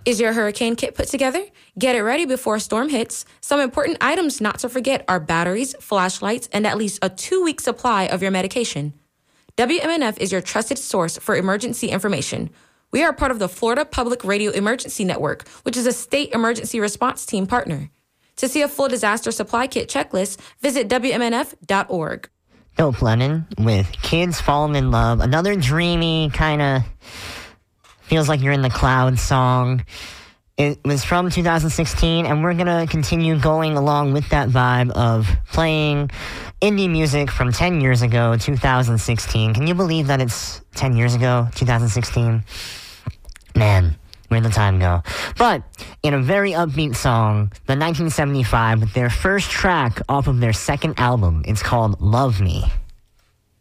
Is your hurricane kit put together? Get it ready before a storm hits. Some important items not to forget are batteries, flashlights, and at least a 2-week supply of your medication. WMNF is your trusted source for emergency information. We are part of the Florida Public Radio Emergency Network, which is a state emergency response team partner. To see a full disaster supply kit checklist, visit WMNF.org. Dope Lemon with Kids Falling in Love. Another dreamy kind of feels like you're in the clouds song. It was from 2016, and we're going to continue going along with that vibe of playing indie music from 10 years ago, 2016. Can you believe that it's 10 years ago, 2016? Man, where'd the time go? But in a very upbeat song, the 1975, with their first track off of their second album, it's called Love Me.